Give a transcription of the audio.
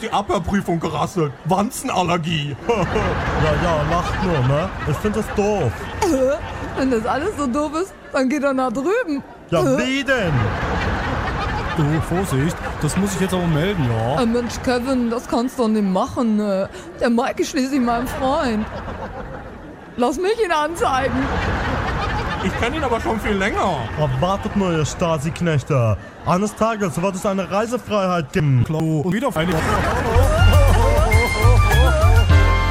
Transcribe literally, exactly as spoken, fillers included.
die Abhörprüfung gerasselt. Wanzenallergie. Ja, ja, lacht nur, ne? Ich finde das doof. Wenn das alles so doof ist, dann geht er nach drüben. Ja, wie denn? Du, Vorsicht, das muss ich jetzt aber melden, ja? Äh, Mensch, Kevin, das kannst du doch nicht machen. äh. Der Mike ist schließlich mein Freund. Lass mich ihn anzeigen. Ich kenne ihn aber schon viel länger. Oh, wartet nur, ihr Stasi-Knechte. Eines Tages wird es eine Reisefreiheit geben. Klar, und wieder auf eine...